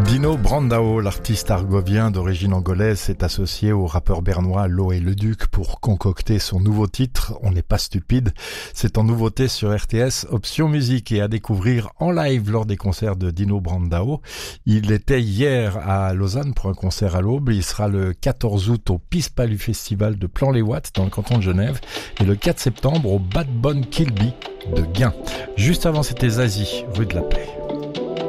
Dino Brandão, l'artiste argovien d'origine angolaise, s'est associé au rappeur bernois Loé Leduc pour concocter son nouveau titre « On n'est pas stupide ». C'est en nouveauté sur RTS Option Musique et à découvrir en live lors des concerts de Dino Brandão. Il était hier à Lausanne pour un concert à l'Aube. Il sera le 14 août au Pispalu Festival de Plan-les-Ouates dans le canton de Genève et le 4 septembre au Bad Bon Kilby de Gain. Juste avant, c'était Zazie, rue de la Paix.